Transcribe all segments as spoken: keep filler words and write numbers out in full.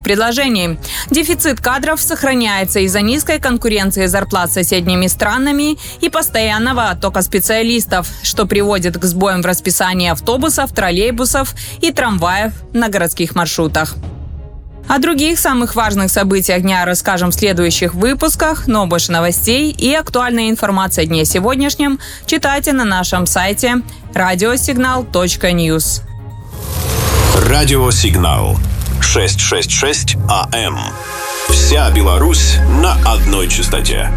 предложений. Дефицит кадров сохраняется из-за низкой конкуренции зарплат с соседними странами и постоянного оттока специалистов, что приводит к сбоям в расписании автобусов, троллейбусов и трамваев на городских маршрутах. О других самых важных событиях дня расскажем в следующих выпусках, но больше новостей и актуальной информации о дне сегодняшнем читайте на нашем сайте радиосигнал точка ньюс. Радиосигнал шестьсот шестьдесят шесть АМ. Вся Беларусь на одной частоте.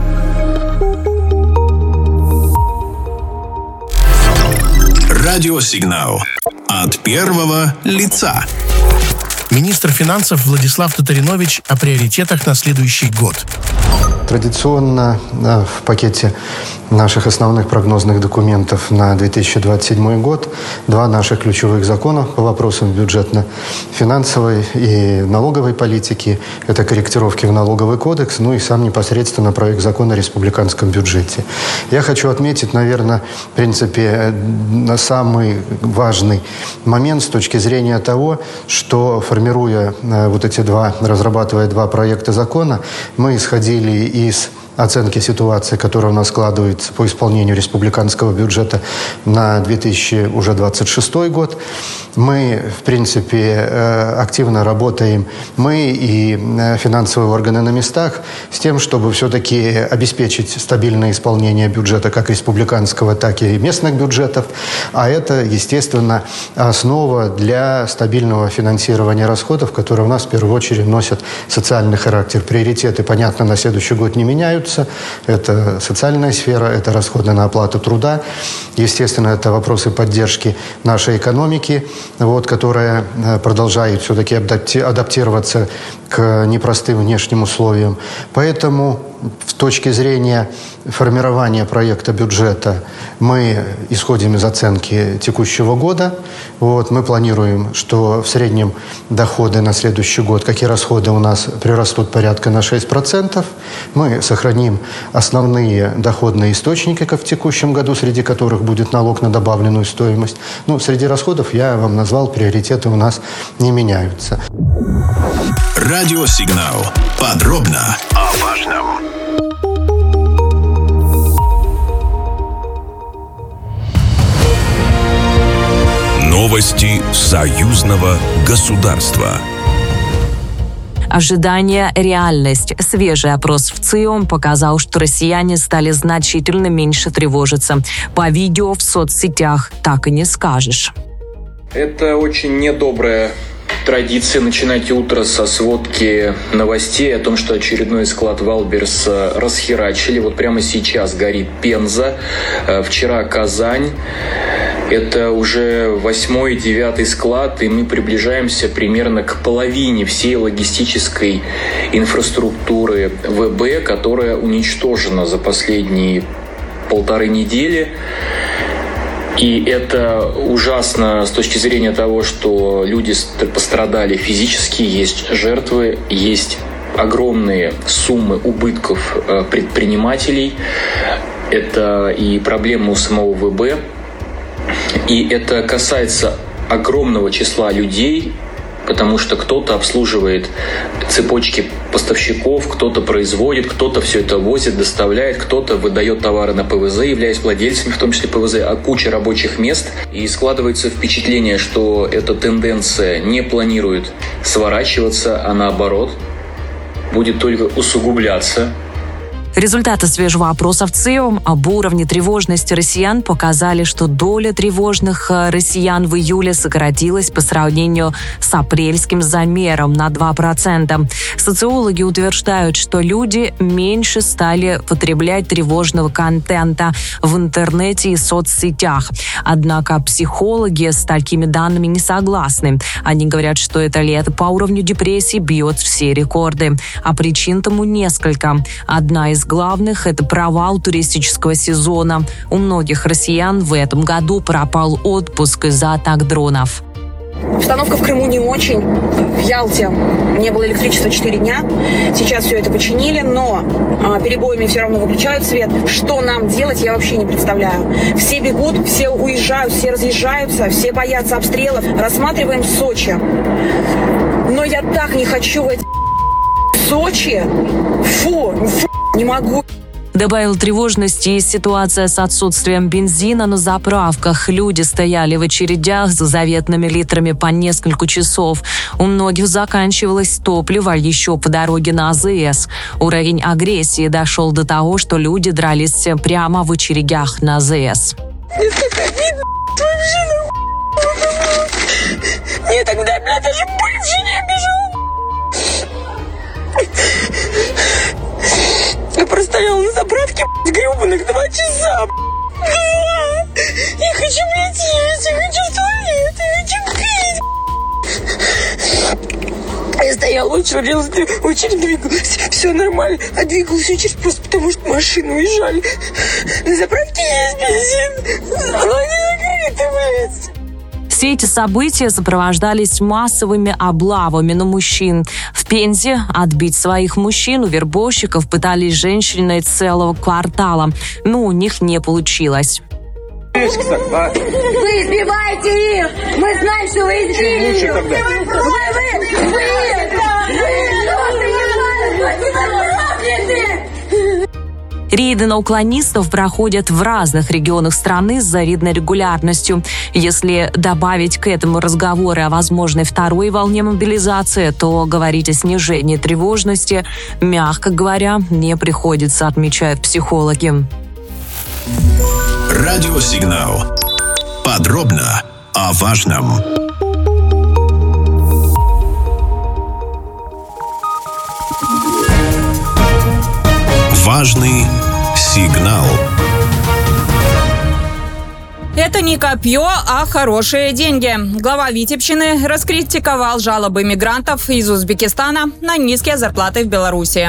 Радиосигнал от первого лица. Министр финансов Владислав Татаринович о приоритетах на следующий год. Традиционно в пакете наших основных прогнозных документов на две тысячи двадцать седьмой год два наших ключевых закона по вопросам бюджетно-финансовой и налоговой политики. Это корректировки в налоговый кодекс, ну и сам непосредственно проект закона о республиканском бюджете. Я хочу отметить, наверное, в принципе, самый важный момент с точки зрения того, что, формируя вот эти два, разрабатывая два проекта закона, мы исходили из оценки ситуации, которая у нас складывается по исполнению республиканского бюджета на две тысячи двадцать шестой год. Мы, в принципе, активно работаем, мы и финансовые органы на местах, с тем, чтобы все-таки обеспечить стабильное исполнение бюджета как республиканского, так и местных бюджетов. А это, естественно, основа для стабильного финансирования расходов, которые у нас в первую очередь носят социальный характер. Приоритеты, понятно, на следующий год не меняются. Это социальная сфера, это расходы на оплату труда. Естественно, это вопросы поддержки нашей экономики, вот, которая продолжает все-таки адаптироваться к непростым внешним условиям. Поэтому с точки зрения формирования проекта бюджета мы исходим из оценки текущего года. Вот, мы планируем, что в среднем доходы на следующий год, как и расходы, у нас прирастут порядка на шесть процентов. Мы сохраним основные доходные источники, как в текущем году, среди которых будет налог на добавленную стоимость. Ну, среди расходов я вам назвал, приоритеты у нас не меняются. Радиосигнал. Подробно о важном. Новости союзного государства. Ожидание – реальность. Свежий опрос в ЦИОМ показал, что россияне стали значительно меньше тревожиться. По видео в соцсетях так и не скажешь. Это очень недобрая традиция начинать утро со сводки новостей о том, что очередной склад Валберса расхерачили. Вот прямо сейчас горит Пенза, вчера Казань. Это уже восьмой, девятый склад, и мы приближаемся примерно к половине всей логистической инфраструктуры ВБ, которая уничтожена за последние полторы недели. И это ужасно с точки зрения того, что люди пострадали физически, есть жертвы, есть огромные суммы убытков предпринимателей. Это и проблема у самого ВБ. И это касается огромного числа людей, потому что кто-то обслуживает цепочки поставщиков, кто-то производит, кто-то все это возит, доставляет, кто-то выдает товары на ПВЗ, являясь владельцами, в том числе ПВЗ, а куча рабочих мест. И складывается впечатление, что эта тенденция не планирует сворачиваться, а наоборот будет только усугубляться. Результаты свежего опроса в ЦИОМ об уровне тревожности россиян показали, что доля тревожных россиян в июле сократилась по сравнению с апрельским замером на два процента. Социологи утверждают, что люди меньше стали потреблять тревожного контента в интернете и соцсетях. Однако психологи с такими данными не согласны. Они говорят, что это лето по уровню депрессии бьет все рекорды. А причин тому несколько. Одна из главных – это провал туристического сезона. У многих россиян в этом году пропал отпуск из-за атак дронов. Обстановка в Крыму не очень. В Ялте не было электричества четыре дня. Сейчас все это починили, но а, перебоями все равно выключают свет. Что нам делать, я вообще не представляю. Все бегут, все уезжают, все разъезжаются, все боятся обстрелов. Рассматриваем Сочи. Но я так не хочу в эти Сочи. Фу, фу, не могу. Добавил тревожности и ситуация с отсутствием бензина на заправках. Люди стояли в очередях за заветными литрами по несколько часов. У многих заканчивалось топливо еще по дороге на АЗС. Уровень агрессии дошел до того, что люди дрались прямо в очередях на АЗС. Мне так обидно, вообще нахуй. Мне тогда, блядь, даже бывший не обижал. Я простояла на заправке, блядь, гребаных два часа. Я хочу, блядь, есть, я хочу в туалет, я хочу пить. Я стояла, очередь, очередь двигалась, все нормально, а двигалась очередь просто потому, что машины уезжали. На заправке есть бензин, но не закрыто, блядь. Все эти события сопровождались массовыми облавами на мужчин. В Пензе отбить своих мужчин у вербовщиков пытались женщины целого квартала, но у них не получилось. Вы избиваете их! Мы знаем, что вы избили их! Вы, вы, вы, вы, Рейды на уклонистов проходят в разных регионах страны с завидной регулярностью. Если добавить к этому разговоры о возможной второй волне мобилизации, то говорить о снижении тревожности, мягко говоря, не приходится, отмечают психологи. Радиосигнал. Подробно о важном. Важный сигнал. Это не копье, а хорошие деньги. Глава Витебщины раскритиковал жалобы мигрантов из Узбекистана на низкие зарплаты в Беларуси.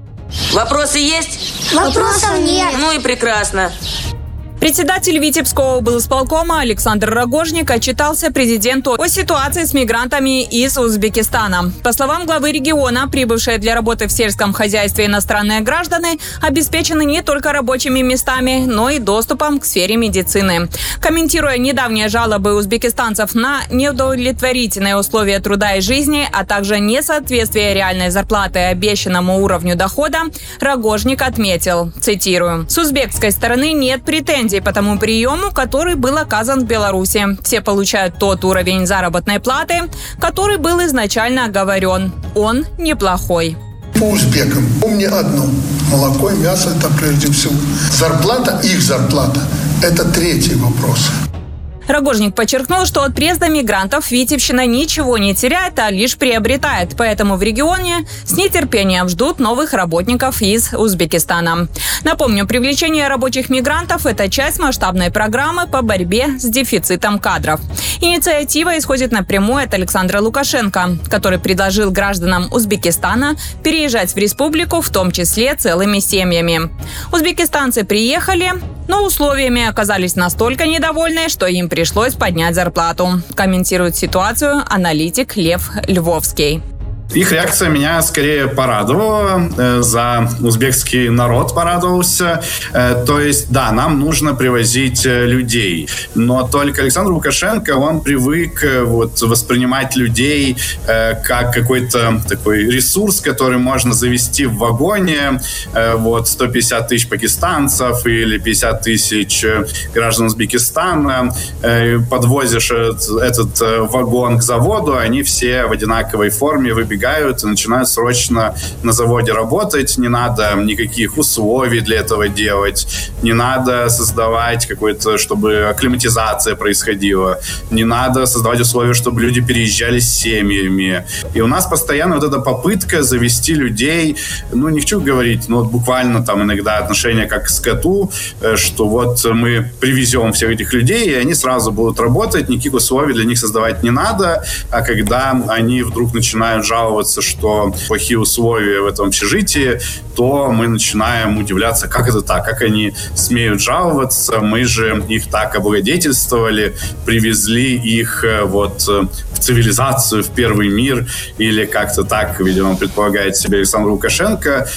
Вопросы есть? Вопросов нет. Ну и прекрасно. Председатель Витебского облсполкома Александр Рогожник отчитался президенту о ситуации с мигрантами из Узбекистана. По словам главы региона, прибывшие для работы в сельском хозяйстве иностранные граждане обеспечены не только рабочими местами, но и доступом к сфере медицины. Комментируя недавние жалобы узбекистанцев на неудовлетворительные условия труда и жизни, а также несоответствие реальной зарплаты обещанному уровню дохода, Рогожник отметил, цитирую, «С узбекской стороны нет претензий по тому приему, который был оказан в Беларуси. Все получают тот уровень заработной платы, который был изначально оговорен. Он неплохой». По узбекам помни одно. Молоко и мясо – это прежде всего. Зарплата, их зарплата – это третий вопрос. Рогожник подчеркнул, что от приезда мигрантов Витебщина ничего не теряет, а лишь приобретает. Поэтому в регионе с нетерпением ждут новых работников из Узбекистана. Напомню, привлечение рабочих мигрантов – это часть масштабной программы по борьбе с дефицитом кадров. Инициатива исходит напрямую от Александра Лукашенко, который предложил гражданам Узбекистана переезжать в республику, в том числе целыми семьями. Узбекистанцы приехали, но условиями оказались настолько недовольны, что им пришлось поднять зарплату. Комментирует ситуацию аналитик Лев Львовский. Их реакция меня скорее порадовала, за узбекский народ порадовался. То есть, да, нам нужно привозить людей, но только Александр Лукашенко, он привык вот воспринимать людей как какой-то такой ресурс, который можно завести в вагоне. Вот сто пятьдесят тысяч пакистанцев или пятьдесят тысяч граждан Узбекистана. Подвозишь этот вагон к заводу, они все в одинаковой форме выбегают и начинают срочно на заводе работать. Не надо никаких условий для этого делать. Не надо создавать какой-то, чтобы акклиматизация происходила. Не надо создавать условия, чтобы люди переезжали с семьями. И у нас постоянно вот эта попытка завести людей, ну, не хочу говорить, но вот буквально там иногда отношение как к скоту, что вот мы привезем всех этих людей, и они сразу будут работать, никаких условий для них создавать не надо. А когда они вдруг начинают жаловаться, что плохие условия в этом общежитии, то мы начинаем удивляться, как это так, как они смеют жаловаться, мы же их так облагодетельствовали, привезли их вот в цивилизацию, в первый мир, или как-то так, видимо, предполагает себе Александр Лукашенко.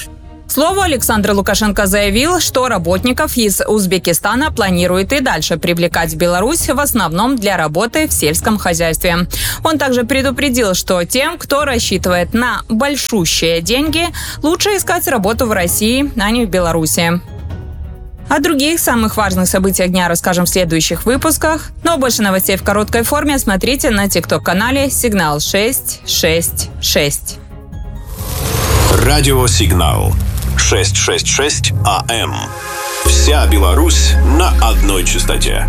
К слову, Александр Лукашенко заявил, что работников из Узбекистана планирует и дальше привлекать в Беларусь в основном для работы в сельском хозяйстве. Он также предупредил, что тем, кто рассчитывает на большущие деньги, лучше искать работу в России, а не в Беларуси. О других самых важных событиях дня расскажем в следующих выпусках. Но больше новостей в короткой форме смотрите на тикток-канале «Сигнал шесть шесть шесть». Радиосигнал шесть шесть шесть АМ. Вся Беларусь на одной частоте.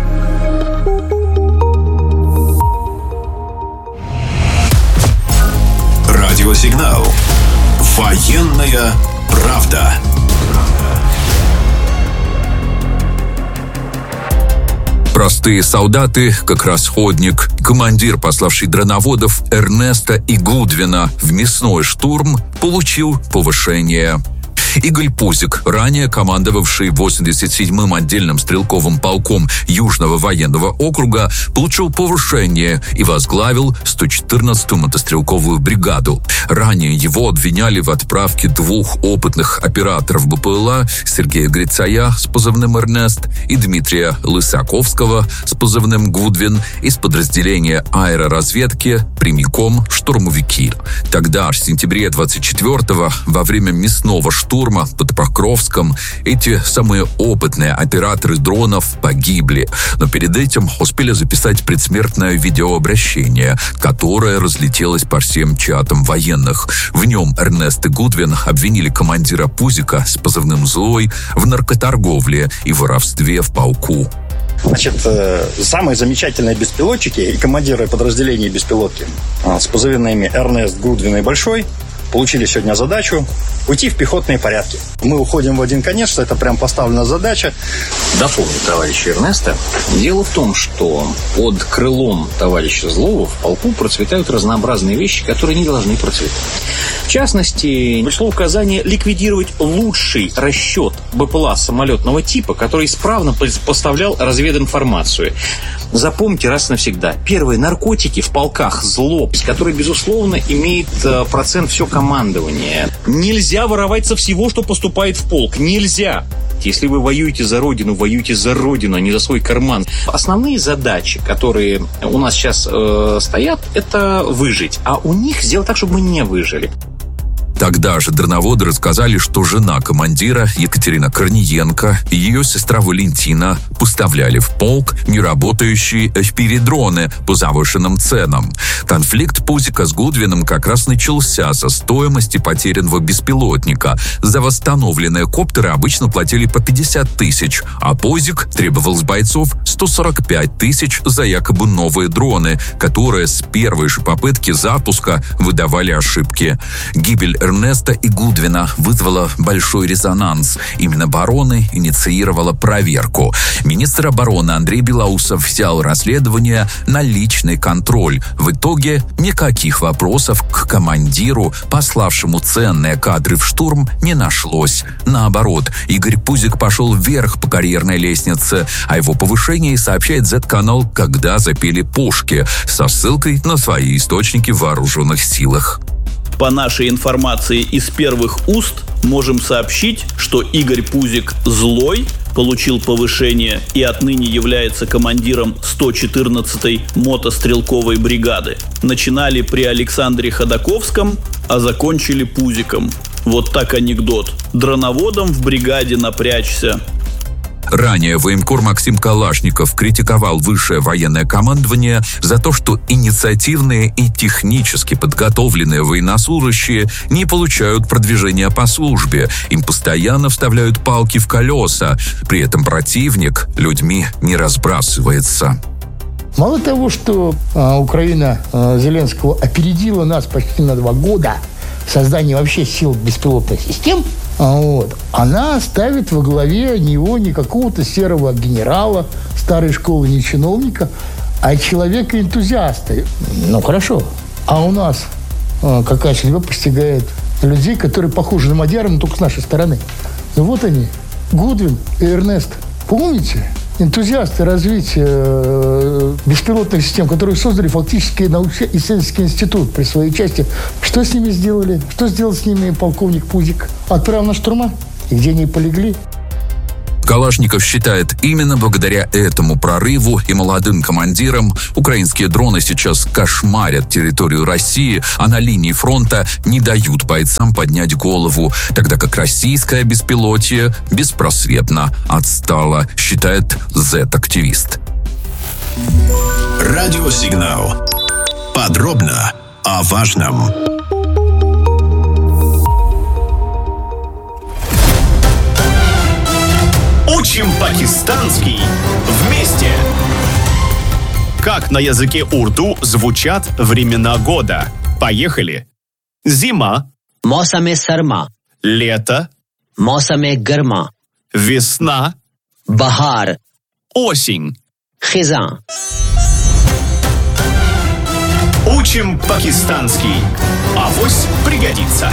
Радиосигнал. Военная правда. Простые солдаты, как расходник, командир, пославший дроноводов Эрнеста и Гудвина в мясной штурм, получил повышение. Игорь Пузик, ранее командовавший восемьдесят седьмым отдельным стрелковым полком Южного военного округа, получил повышение и возглавил сто четырнадцатую мотострелковую бригаду. Ранее его обвиняли в отправке двух опытных операторов БПЛА Сергея Грицая с позывным «Эрнест» и Дмитрия Лысаковского с позывным «Гудвин» из подразделения аэроразведки прямиком в штурмовики. Тогда, в сентябре двадцать четвёртого, во время мясного штурма под Покровском, эти самые опытные операторы дронов погибли, но перед этим успели записать предсмертное видеообращение, которое разлетелось по всем чатам военных. В нем Эрнест и Гудвин обвинили командира Пузика с позывным «Злой» в наркоторговле и воровстве в полку. Значит, самые замечательные беспилотчики и командиры подразделений беспилотки с позывными «Эрнест», «Гудвин» и «Большой» получили сегодня задачу уйти в пехотные порядки. Мы уходим в один конец, что это прям поставлена задача. Дополню товарища Эрнеста. Дело в том, что под крылом товарища Злого в полку процветают разнообразные вещи, которые не должны процветать. В частности, пришло указание ликвидировать лучший расчет БПЛА самолетного типа, который исправно поставлял развединформацию. Запомните раз и навсегда. Первые наркотики в полках зло, который, безусловно, имеет процент все командования. Нельзя воровать со всего, что поступает в полк. Нельзя. Если вы воюете за Родину, воюйте за Родину, а не за свой карман. Основные задачи, которые у нас сейчас э, стоят, это выжить. А у них сделать так, чтобы мы не выжили. Тогда же дроноводы рассказали, что жена командира Екатерина Корниенко и ее сестра Валентина поставляли в полк неработающие эф пи ви-дроны по завышенным ценам. Конфликт Пузика с Гудвином как раз начался со стоимости потерянного беспилотника. За восстановленные коптеры обычно платили по пятьдесят тысяч, а Пузик требовал с бойцов сто сорок пять тысяч за якобы новые дроны, которые с первой же попытки запуска выдавали ошибки. Гибель Эрнеста и Гудвина вызвала большой резонанс. Именно обороны инициировала проверку. Министр обороны Андрей Белоусов взял расследование на личный контроль. В итоге никаких вопросов к командиру, пославшему ценные кадры в штурм, не нашлось. Наоборот, Игорь Пузик пошел вверх по карьерной лестнице. О его повышении сообщает зет-канал «Когда запели пушки» со ссылкой на свои источники в вооруженных силах. По нашей информации из первых уст можем сообщить, что Игорь Пузик Злой получил повышение и отныне является командиром сто четырнадцатой мотострелковой бригады. Начинали при Александре Ходаковском, а закончили Пузиком. Вот так анекдот. Дроноводом в бригаде напрячься. Ранее военкор Максим Калашников критиковал высшее военное командование за то, что инициативные и технически подготовленные военнослужащие не получают продвижения по службе. Им постоянно вставляют палки в колеса. При этом противник людьми не разбрасывается. Мало того, что а, Украина а, Зеленского опередила нас почти на два года в создании вообще сил беспилотных систем, вот, она ставит во главе него не какого-то серого генерала старой школы, не чиновника, а человека-энтузиаста. Ну, хорошо. А у нас а, какая судьба постигает людей, которые похожи на Мадьяра, но только с нашей стороны. Ну, вот они, Гудвин и Эрнест. Помните? энтузиасты развития э, беспилотных систем, которые создали фактически научно-исследовательский институт при своей части. Что с ними сделали? Что сделал с ними полковник Пузик? Отправил на штурма? И где они полегли? Калашников считает, именно благодаря этому прорыву и молодым командирам украинские дроны сейчас кошмарят территорию России, а на линии фронта не дают бойцам поднять голову, тогда как российское беспилотие беспросветно отстало, считает зет-активист. Радиосигнал. Подробно о важном. Учим пакистанский вместе! Как на языке урду звучат времена года? Поехали! Зима. Мосаме сарма. Лето. Мосаме гарма. Весна. Бахар. Осень. Хизан. Учим пакистанский. Авось пригодится.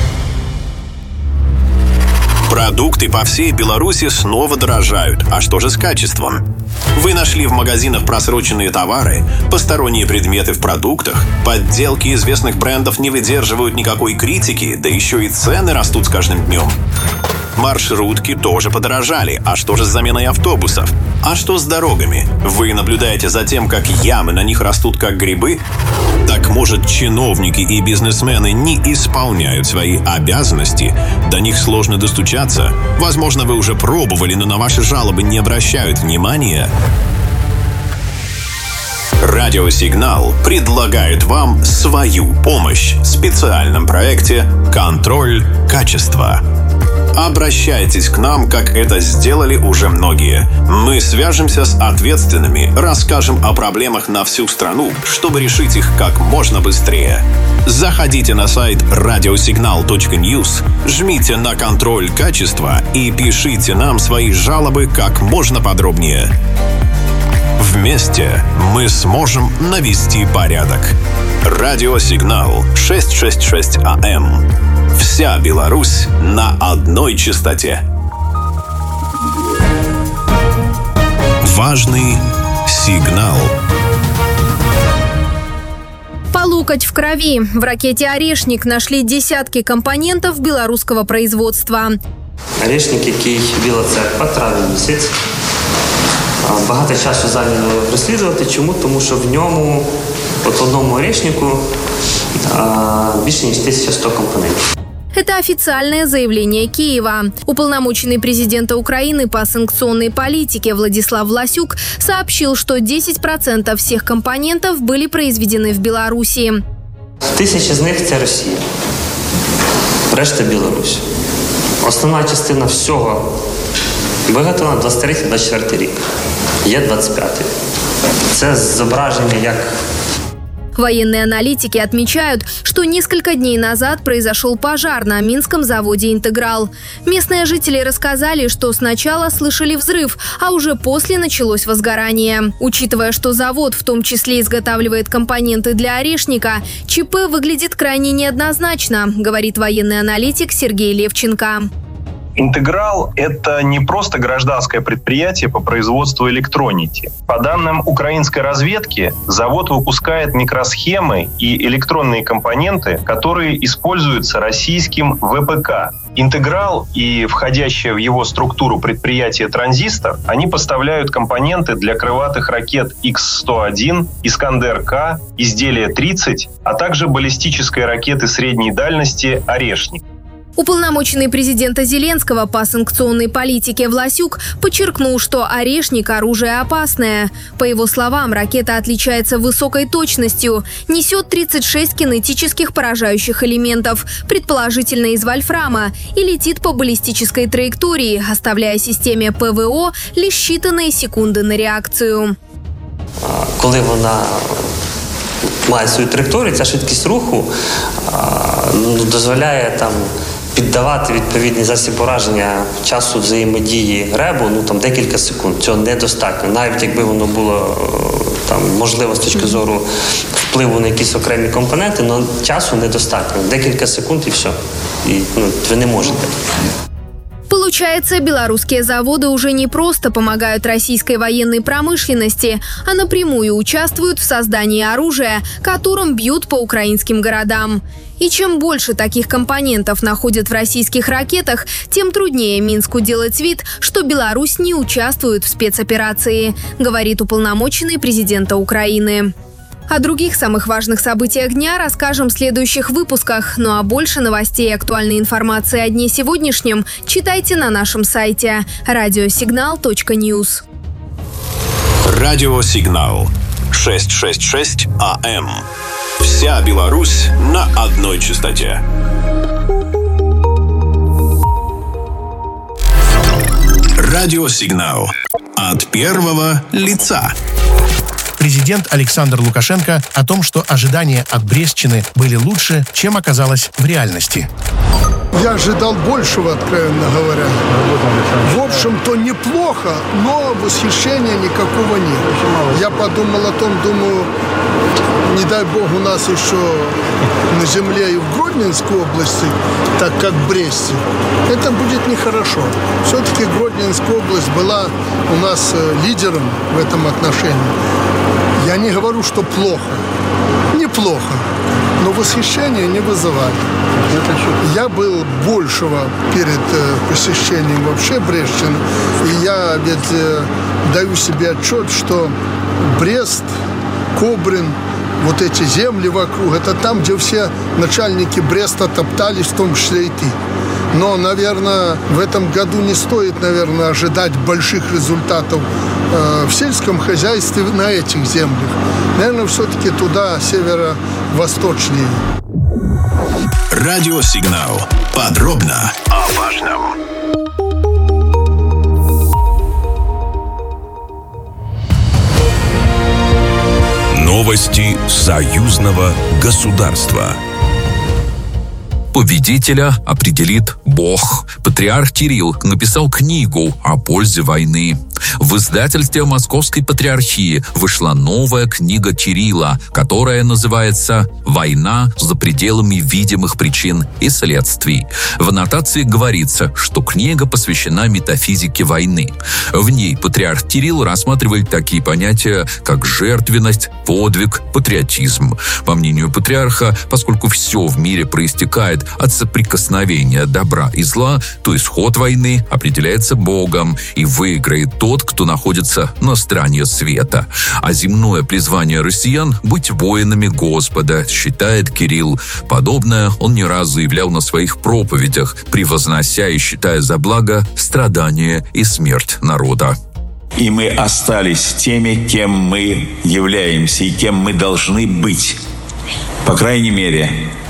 Продукты по всей Беларуси снова дорожают. А что же с качеством? Вы нашли в магазинах просроченные товары, посторонние предметы в продуктах, подделки известных брендов не выдерживают никакой критики, да еще и цены растут с каждым днем. Маршрутки тоже подорожали. А что же с заменой автобусов? А что с дорогами? Вы наблюдаете за тем, как ямы на них растут как грибы? Так может, чиновники и бизнесмены не исполняют свои обязанности? До них сложно достучаться? Возможно, вы уже пробовали, но на ваши жалобы не обращают внимания? Радиосигнал предлагает вам свою помощь в специальном проекте «Контроль качества». Обращайтесь к нам, как это сделали уже многие. Мы свяжемся с ответственными, расскажем о проблемах на всю страну, чтобы решить их как можно быстрее. Заходите на сайт радиосигнал точка ньюс, жмите на «Контроль качества» и пишите нам свои жалобы как можно подробнее. Вместе мы сможем навести порядок. Радиосигнал шестьсот шестьдесят шесть АМ. Вся Беларусь на одной частоте. Важный сигнал. По локоть в крови. В ракете «Орешник» нашли десятки компонентов белорусского производства. Орешник, який Біла Церква, травень місяць. Багато часу зайняло розслідувати. Чому? Тому що в ньому, от в одному орешнику, більше ніж тисяча сто компонентів. Это официальное заявление Киева. Уполномоченный президента Украины по санкционной политике Владислав Власюк сообщил, что десять процентов всех компонентов были произведены в Беларуси. Тисячі з них – це Росія. Решта – Білорусь. Основна частина всього виготовлена двадцять третій - двадцять четвертий рік. Є двадцять п'ятий. Це зображення як... Военные аналитики отмечают, что несколько дней назад произошел пожар на минском заводе «Интеграл». Местные жители рассказали, что сначала слышали взрыв, а уже после началось возгорание. Учитывая, что завод в том числе изготавливает компоненты для «Орешника», ЧП выглядит крайне неоднозначно, говорит военный аналитик Сергей Левченко. «Интеграл» — это не просто гражданское предприятие по производству электроники. По данным украинской разведки, завод выпускает микросхемы и электронные компоненты, которые используются российским ВПК. «Интеграл» и входящее в его структуру предприятие «Транзистор», они поставляют компоненты для крылатых ракет икс сто один, «Искандер-К», изделия тридцать, а также баллистической ракеты средней дальности «Орешник». Уполномоченный президента Зеленского по санкционной политике Власюк подчеркнул, что «Орешник» – оружие опасное. По его словам, ракета отличается высокой точностью, несет тридцать шесть кинетических поражающих элементов, предположительно из вольфрама, и летит по баллистической траектории, оставляя системе ПВО лишь считанные секунды на реакцию. Коли вона має свою траєкторію, ця швидкість руху дозволяє там піддавати відповідний засіб пораження часу взаємодії РЕБу, ну там декілька секунд. Цього недостатньо. Навіть якби воно було там можливо з точки зору впливу на якісь окремі компоненти, але часу недостатньо. Декілька секунд і все. І ну, ви не можете. Получается, белорусские заводы уже не просто помогают российской военной промышленности, а напрямую участвуют в создании оружия, которым бьют по украинским городам. И чем больше таких компонентов находят в российских ракетах, тем труднее Минску делать вид, что Беларусь не участвует в спецоперации, говорит уполномоченный президента Украины. О других самых важных событиях дня расскажем в следующих выпусках. Ну а больше новостей и актуальной информации о дне сегодняшнем читайте на нашем сайте радиосигнал точка ньюс. Радиосигнал. шестьсот шестьдесят шесть АМ. Вся Беларусь на одной частоте. Радиосигнал. От первого лица. Президент Александр Лукашенко о том, что ожидания от Брестщины были лучше, чем оказалось в реальности. Я ожидал большего, откровенно говоря. В общем-то, неплохо, но восхищения никакого нет. Я подумал о том, думаю, не дай бог у нас еще на земле и в Гродненской области, так как в Бресте, это будет нехорошо. Все-таки Гродненская область была у нас лидером в этом отношении. Я не говорю, что плохо. Неплохо. Но восхищения не вызывает. Я был большего перед посещением вообще Брестщины. И я ведь даю себе отчет, что Брест, Кобрин, вот эти земли вокруг, это там, где все начальники Бреста топтались, в том числе и ты. Но, наверное, в этом году не стоит, наверное, ожидать больших результатов э, в сельском хозяйстве на этих землях. Наверное, все-таки туда, северо-восточнее. Радиосигнал. Подробно о важном. Новости союзного государства. Победителя определит Бог. Патриарх Кирилл написал книгу о пользе войны. В издательстве Московской Патриархии вышла новая книга Кирилла, которая называется «Война за пределами видимых причин и следствий». В аннотации говорится, что книга посвящена метафизике войны. В ней патриарх Кирилл рассматривает такие понятия, как жертвенность, подвиг, патриотизм. По мнению патриарха, поскольку все в мире проистекает от соприкосновения добра и зла, то исход войны определяется Богом и выиграет тот, кто находится на стороне света. А земное призвание россиян – быть воинами Господа, считает Кирилл. Подобное он не раз заявлял на своих проповедях, превознося и считая за благо страдания и смерть народа. И мы остались теми, кем мы являемся и кем мы должны быть. По крайней мере,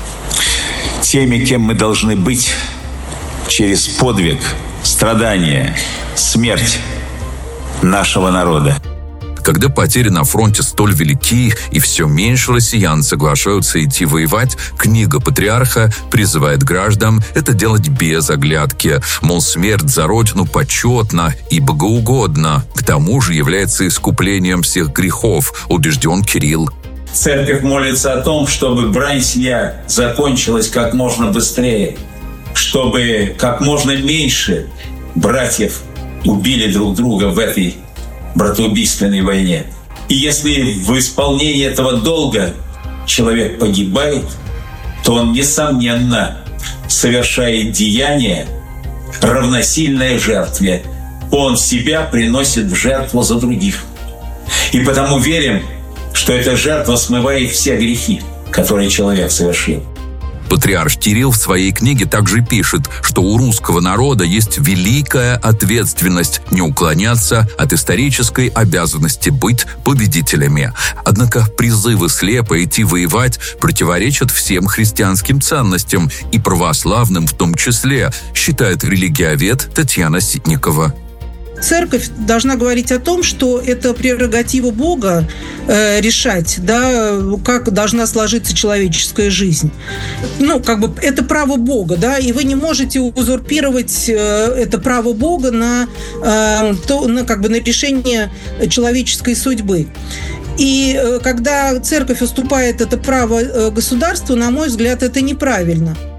теми, кем мы должны быть через подвиг, страдания, смерть нашего народа. Когда потери на фронте столь велики и все меньше россиян соглашаются идти воевать, книга патриарха призывает граждан это делать без оглядки. Мол, смерть за родину почетна и богоугодна. К тому же является искуплением всех грехов, убежден Кирилл. Церковь молится о том, чтобы брань сия закончилась как можно быстрее, чтобы как можно меньше братьев убили друг друга в этой братоубийственной войне. И если в исполнении этого долга человек погибает, то он, несомненно, совершает деяние, равносильное жертве. Он себя приносит в жертву за других. И потому верим, что эта жертва смывает все грехи, которые человек совершил. Патриарх Кирилл в своей книге также пишет, что у русского народа есть великая ответственность не уклоняться от исторической обязанности быть победителями. Однако призывы слепо идти воевать противоречат всем христианским ценностям и православным в том числе, считает религиовед Татьяна Ситникова. Церковь должна говорить о том, что это прерогатива Бога э, решать, да, как должна сложиться человеческая жизнь. Ну, как бы это право Бога, да, и вы не можете узурпировать э, это право Бога на, э, то, на, как бы, на решение человеческой судьбы. И э, когда церковь уступает это право э, государству, на мой взгляд, это неправильно.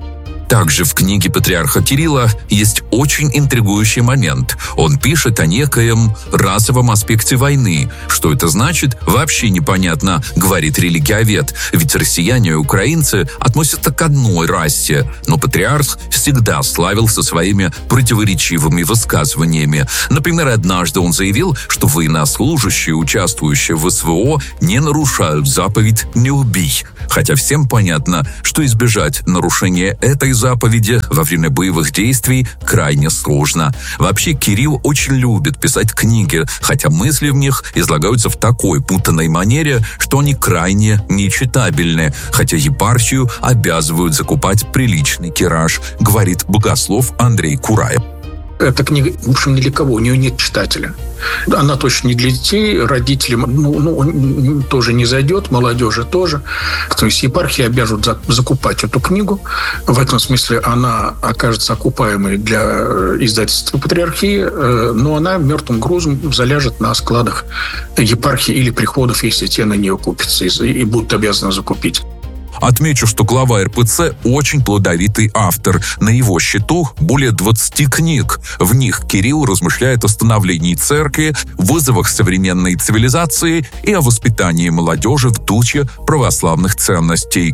Также в книге патриарха Кирилла есть очень интригующий момент. Он пишет о некоем расовом аспекте войны. Что это значит, вообще непонятно, говорит религиовед. Ведь россияне и украинцы относятся к одной расе. Но патриарх всегда славился своими противоречивыми высказываниями. Например, однажды он заявил, что военнослужащие, участвующие в СВО, не нарушают заповедь «не убий». Хотя всем понятно, что избежать нарушения этой заповеди во время боевых действий крайне сложно. Вообще, Кирилл очень любит писать книги, хотя мысли в них излагаются в такой путанной манере, что они крайне нечитабельны, хотя епархию обязывают закупать приличный тираж, говорит богослов Андрей Кураев. Эта книга, в общем, ни для кого, у нее нет читателя. Она точно не для детей, родителям ну, ну, тоже не зайдет, молодежи тоже. То есть епархии обяжут закупать эту книгу. В этом смысле она окажется окупаемой для издательства патриархии, но она мертвым грузом заляжет на складах епархии или приходов, если те на нее купятся и будут обязаны закупить. Отмечу, что глава эр пэ цэ очень плодовитый автор. На его счету более двадцати книг. В них Кирилл размышляет о становлении церкви, вызовах современной цивилизации и о воспитании молодежи в духе православных ценностей.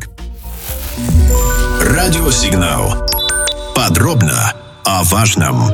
Радиосигнал. Подробно о важном.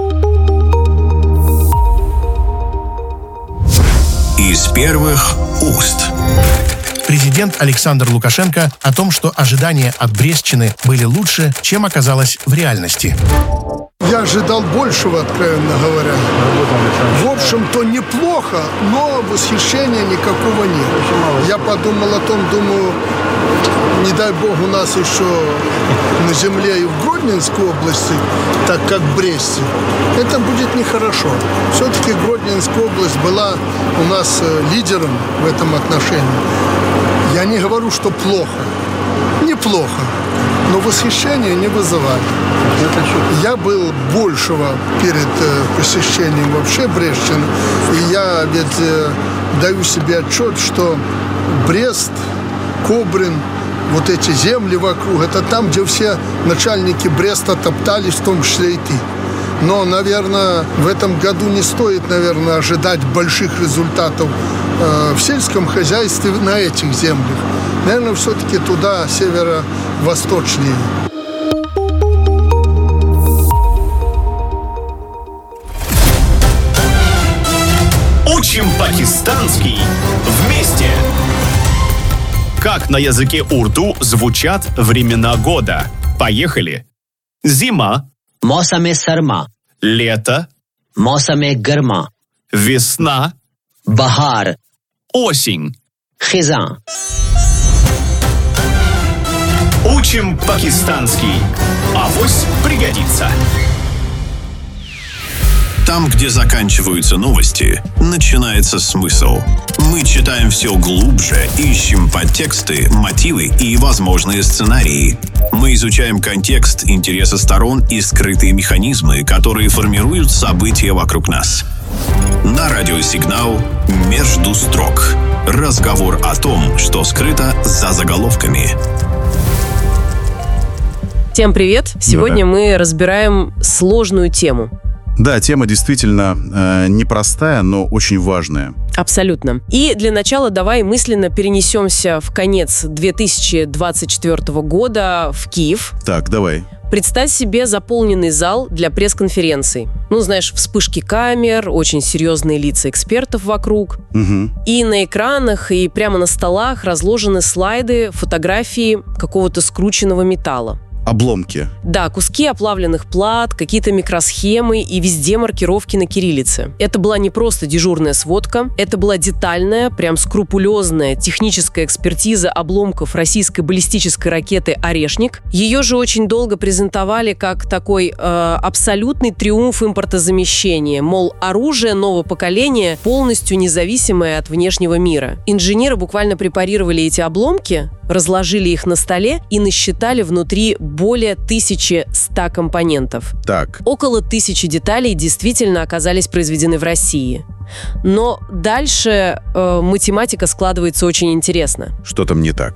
Из первых уст. Президент Александр Лукашенко о том, что ожидания от Брестщины были лучше, чем оказалось в реальности. Я ожидал большего, откровенно говоря. В общем-то, неплохо, но восхищения никакого нет. Я подумал о том, думаю, не дай бог у нас еще на земле и в Гродненской области, так как в Бресте, это будет нехорошо. Все-таки Гродненская область была у нас лидером в этом отношении. Я не говорю, что плохо. Неплохо. Но восхищения не вызывали. Я был большего перед посещением вообще Брестщины. И я ведь даю себе отчет, что Брест, Кобрин, вот эти земли вокруг, это там, где все начальники Бреста топтались, в том числе и ты. Но, наверное, в этом году не стоит, наверное, ожидать больших результатов э, в сельском хозяйстве на этих землях. Наверное, все-таки туда, северо-восточнее. Учим пакистанский вместе! Как на языке урду звучат времена года? Поехали! Зима. मौसम सरमा, лето, मौसम गर्मा, весна, बहार, осень. खिजां. Учим пакистанский. Авось пригодится. Там, где заканчиваются новости, начинается смысл. Мы читаем все глубже, ищем подтексты, мотивы и возможные сценарии. Мы изучаем контекст, интересы сторон и скрытые механизмы, которые формируют события вокруг нас. На радиосигнал «Между строк». Разговор о том, что скрыто за заголовками. Всем привет! Сегодня ну, да. мы разбираем сложную тему. Да, тема действительно э, непростая, но очень важная. Абсолютно. И для начала давай мысленно перенесемся в конец две тысячи двадцать четвёртого года в Киев. Так, давай. Представь себе заполненный зал для пресс-конференций. Ну, знаешь, вспышки камер, очень серьезные лица экспертов вокруг. Угу. И на экранах, и прямо на столах разложены слайды, фотографии какого-то скрученного металла. Обломки. Да, куски оплавленных плат, какие-то микросхемы и везде маркировки на кириллице. Это была не просто дежурная сводка, это была детальная, прям скрупулезная техническая экспертиза обломков российской баллистической ракеты «Орешник». Ее же очень долго презентовали как такой э, абсолютный триумф импортозамещения, мол, оружие нового поколения, полностью независимое от внешнего мира. Инженеры буквально препарировали эти обломки, разложили их на столе и насчитали внутри более тысячи ста компонентов. Так. Около тысячи деталей действительно оказались произведены в России. Но дальше э, математика складывается очень интересно. Что там не так?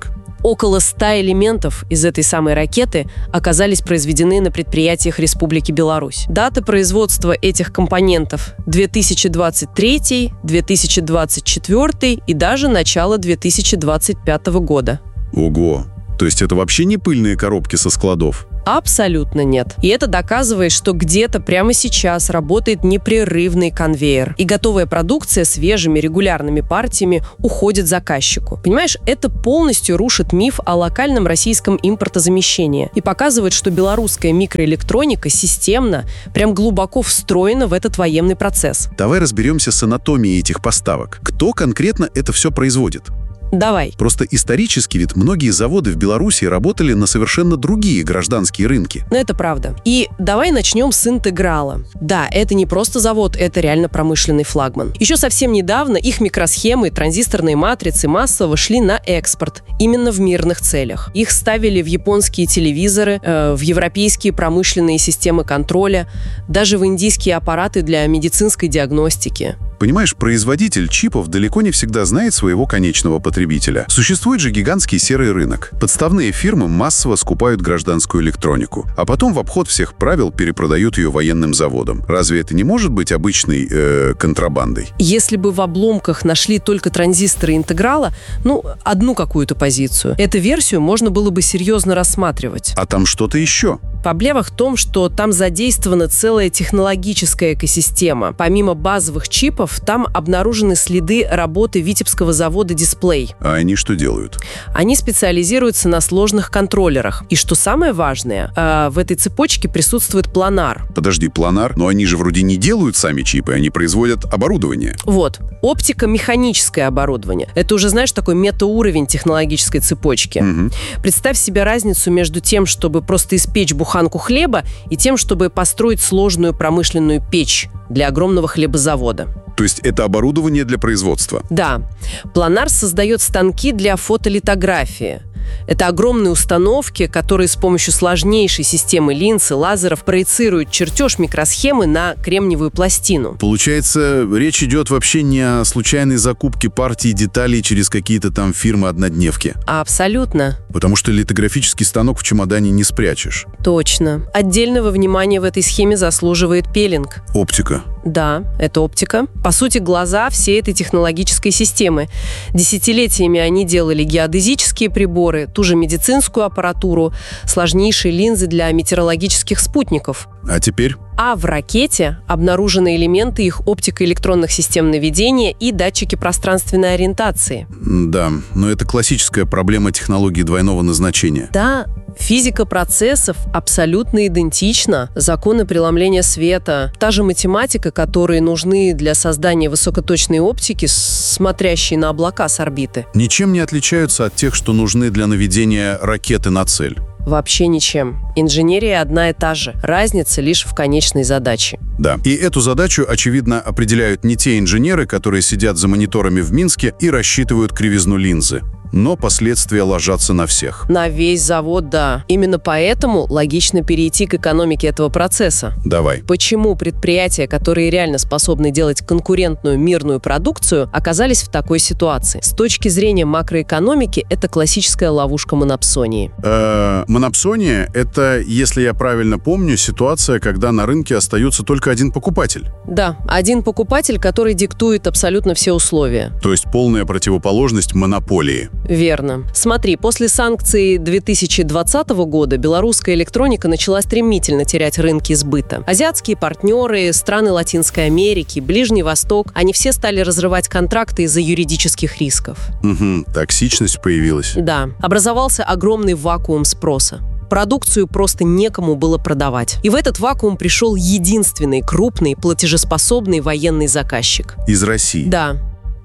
Около ста элементов из этой самой ракеты оказались произведены на предприятиях Республики Беларусь. Дата производства этих компонентов – две тысячи двадцать третий, две тысячи двадцать четвёртый и даже начало две тысячи двадцать пятого года. Ого! То есть это вообще не пыльные коробки со складов? Абсолютно нет. И это доказывает, что где-то прямо сейчас работает непрерывный конвейер. И готовая продукция свежими регулярными партиями уходит заказчику. Понимаешь, это полностью рушит миф о локальном российском импортозамещении. И показывает, что белорусская микроэлектроника системно, прям глубоко встроена в этот военный процесс. Давай разберемся с анатомией этих поставок. Кто конкретно это все производит? Давай. Просто исторически ведь многие заводы в Беларуси работали на совершенно другие гражданские рынки. Ну, это правда. И давай начнем с Интеграла. Да, это не просто завод, это реально промышленный флагман. Еще совсем недавно их микросхемы, транзисторные матрицы массово шли на экспорт, именно в мирных целях. Их ставили в японские телевизоры, э, в европейские промышленные системы контроля, даже в индийские аппараты для медицинской диагностики. Понимаешь, производитель чипов далеко не всегда знает своего конечного потребителя. Существует же гигантский серый рынок. Подставные фирмы массово скупают гражданскую электронику, а потом в обход всех правил перепродают ее военным заводам. Разве это не может быть обычной э, контрабандой? Если бы в обломках нашли только транзисторы Интеграла, ну, одну какую-то позицию, эту версию можно было бы серьезно рассматривать. А там что-то еще? Проблема в том, что там задействована целая технологическая экосистема. Помимо базовых чипов, там обнаружены следы работы Витебского завода «Дисплей». А они что делают? Они специализируются на сложных контроллерах. И что самое важное, э, в этой цепочке присутствует планар. Подожди, планар? Но они же вроде не делают сами чипы, они производят оборудование. Вот. Оптико-механическое оборудование. Это уже, знаешь, такой метауровень технологической цепочки. Угу. Представь себе разницу между тем, чтобы просто испечь буханку хлеба, и тем, чтобы построить сложную промышленную печь для огромного хлебозавода. То есть это оборудование для производства? Да. Планар создает станки для фотолитографии. Это огромные установки, которые с помощью сложнейшей системы линз и лазеров проецируют чертеж микросхемы на кремниевую пластину. Получается, речь идет вообще не о случайной закупке партии деталей через какие-то там фирмы-однодневки? Абсолютно. Потому что литографический станок в чемодане не спрячешь. Точно. Отдельного внимания в этой схеме заслуживает пелинг. Оптика. Да, это оптика. По сути, глаза всей этой технологической системы. Десятилетиями они делали геодезические приборы, ту же медицинскую аппаратуру, сложнейшие линзы для метеорологических спутников. А теперь? А в ракете обнаружены элементы их оптико-электронных систем наведения и датчики пространственной ориентации. Да, но это классическая проблема технологии двойного назначения. Да, физика процессов абсолютно идентична. Законы преломления света, та же математика, которые нужны для создания высокоточной оптики, смотрящей на облака с орбиты. Ничем не отличаются от тех, что нужны для наведения ракеты на цель. Вообще ничем. Инженерия одна и та же. Разница лишь в конечной задаче. Да. И эту задачу, очевидно, определяют не те инженеры, которые сидят за мониторами в Минске и рассчитывают кривизну линзы. Но последствия ложатся на всех. На весь завод, да. Именно поэтому логично перейти к экономике этого процесса. Давай. Почему предприятия, которые реально способны делать конкурентную мирную продукцию, оказались в такой ситуации? С точки зрения макроэкономики, это классическая ловушка монопсонии. Э-э, монопсония – это, если я правильно помню, ситуация, когда на рынке остается только один покупатель. Да, один покупатель, который диктует абсолютно все условия. То есть полная противоположность монополии. Верно. Смотри, после санкций две тысячи двадцатого года белорусская электроника начала стремительно терять рынки сбыта. Азиатские партнеры, страны Латинской Америки, Ближний Восток, они все стали разрывать контракты из-за юридических рисков. Угу, токсичность появилась. Да. Образовался огромный вакуум спроса. Продукцию просто некому было продавать. И в этот вакуум пришел единственный крупный платежеспособный военный заказчик. Из России? Да.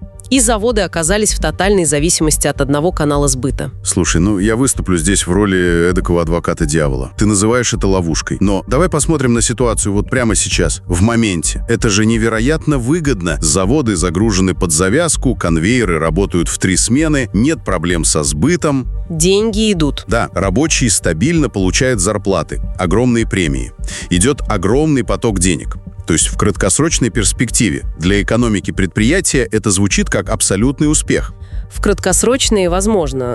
И заводы оказались в тотальной зависимости от одного канала сбыта. Слушай, ну я выступлю здесь в роли эдакого адвоката дьявола. Ты называешь это ловушкой. Но давай посмотрим на ситуацию вот прямо сейчас, в моменте. Это же невероятно выгодно. Заводы загружены под завязку, конвейеры работают в три смены, нет проблем со сбытом. Деньги идут. Да, рабочие стабильно получают зарплаты, огромные премии. Идет огромный поток денег. То есть в краткосрочной перспективе для экономики предприятия это звучит как абсолютный успех. В краткосрочные возможно,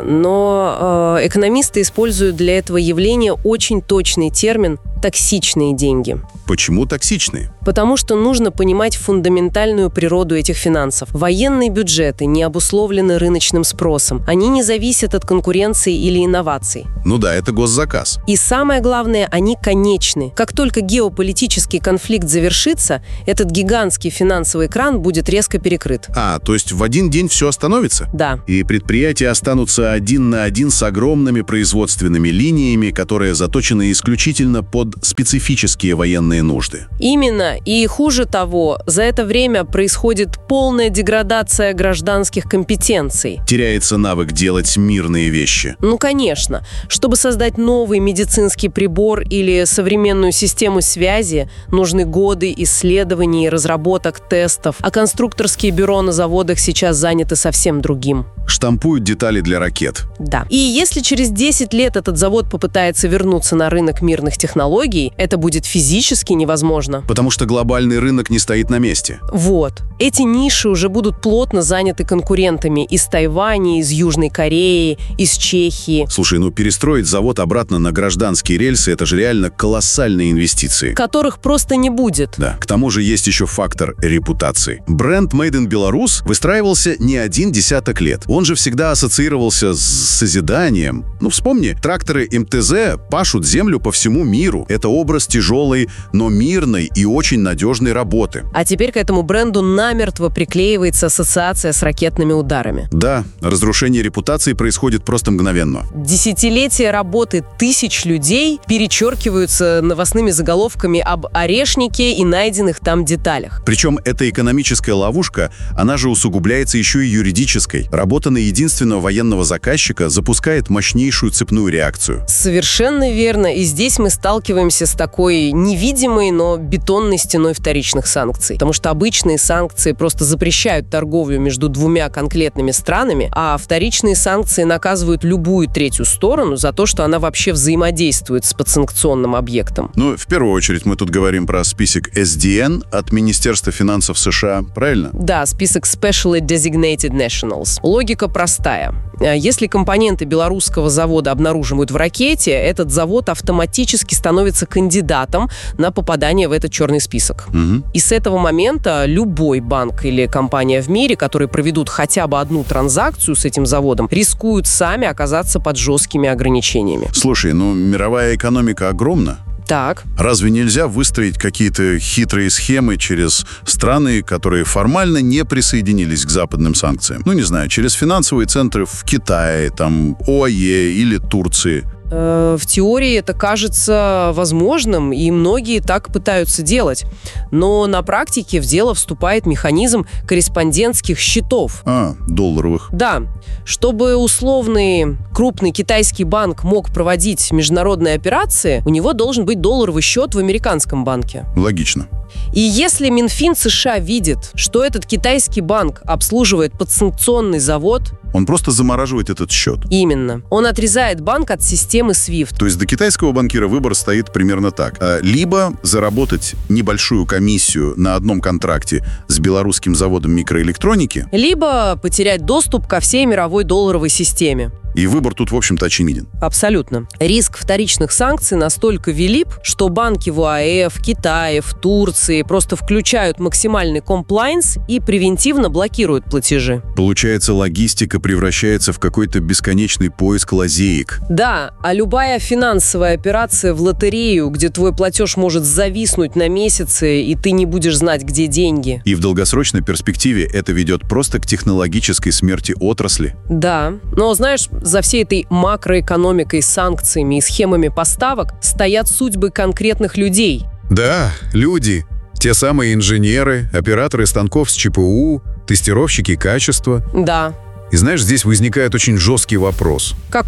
но э, экономисты используют для этого явления очень точный термин «токсичные деньги». Почему токсичные? Потому что нужно понимать фундаментальную природу этих финансов. Военные бюджеты не обусловлены рыночным спросом. Они не зависят от конкуренции или инноваций. Ну да, это госзаказ. И самое главное, они конечны. Как только геополитический конфликт завершится, этот гигантский финансовый кран будет резко перекрыт. А, то есть в один день все остановится? Да. И предприятия останутся один на один с огромными производственными линиями, которые заточены исключительно под специфические военные нужды. Именно. И хуже того, за это время происходит полная деградация гражданских компетенций. Теряется навык делать мирные вещи. Ну, конечно. Чтобы создать новый медицинский прибор или современную систему связи, нужны годы исследований, разработок, тестов. А конструкторские бюро на заводах сейчас заняты совсем другим. Штампуют детали для ракет. Да. И если через десять лет этот завод попытается вернуться на рынок мирных технологий, это будет физически невозможно. Потому что глобальный рынок не стоит на месте. Вот. Эти ниши уже будут плотно заняты конкурентами из Тайваня, из Южной Кореи, из Чехии. Слушай, ну перестроить завод обратно на гражданские рельсы – это же реально колоссальные инвестиции. Которых просто не будет. Да. К тому же есть еще фактор репутации. Бренд Made in Belarus выстраивался не один десяток лет. Он же всегда ассоциировался с созиданием. Ну, вспомни, тракторы эм тэ зэ пашут землю по всему миру. Это образ тяжелой, но мирной и очень надежной работы. А теперь к этому бренду намертво приклеивается ассоциация с ракетными ударами. Да, разрушение репутации происходит просто мгновенно. Десятилетия работы тысяч людей перечеркиваются новостными заголовками об орешнике и найденных там деталях. Причем эта экономическая ловушка, она же усугубляется еще и юридической. Работа на единственного военного заказчика запускает мощнейшую цепную реакцию. Совершенно верно. И здесь мы сталкиваемся с такой невидимой, но бетонной стеной вторичных санкций. Потому что обычные санкции просто запрещают торговлю между двумя конкретными странами, а вторичные санкции наказывают любую третью сторону за то, что она вообще взаимодействует с подсанкционным объектом. Ну, в первую очередь мы тут говорим про список эс ди эн от Министерства финансов США, правильно? Да, список Specially Designated Nationals. Логика простая. Если компоненты белорусского завода обнаруживают в ракете, этот завод автоматически становится кандидатом на попадание в этот черный список. Угу. И с этого момента любой банк или компания в мире, которые проведут хотя бы одну транзакцию с этим заводом, рискуют сами оказаться под жесткими ограничениями. Слушай, ну мировая экономика огромна. Так. Разве нельзя выстроить какие-то хитрые схемы через страны, которые формально не присоединились к западным санкциям? Ну, не знаю, через финансовые центры в Китае, там, ОАЕ или Турции. В теории это кажется возможным, и многие так пытаются делать. Но на практике в дело вступает механизм корреспондентских счетов. А, долларовых. Да. Чтобы условный крупный китайский банк мог проводить международные операции, у него должен быть долларовый счет в американском банке. Логично. И если Минфин США видит, что этот китайский банк обслуживает подсанкционный завод, он просто замораживает этот счет. Именно. Он отрезает банк от системы свифт. То есть для китайского банкира выбор стоит примерно так. Либо заработать небольшую комиссию на одном контракте с белорусским заводом микроэлектроники, либо потерять доступ ко всей мировой долларовой системе. И выбор тут, в общем-то, очевиден. Абсолютно. Риск вторичных санкций настолько велик, что банки в ОАЭ, в Китае, в Турции просто включают максимальный комплайнс и превентивно блокируют платежи. Получается, логистика превращается в какой-то бесконечный поиск лазеек. Да, а любая финансовая операция в лотерею, где твой платеж может зависнуть на месяцы, и ты не будешь знать, где деньги. И в долгосрочной перспективе это ведет просто к технологической смерти отрасли. Да, но знаешь, за всей этой макроэкономикой, санкциями и схемами поставок стоят судьбы конкретных людей. Да, люди. Те самые инженеры, операторы станков с ЧПУ, тестировщики качества. Да. И знаешь, здесь возникает очень жесткий вопрос. Какой?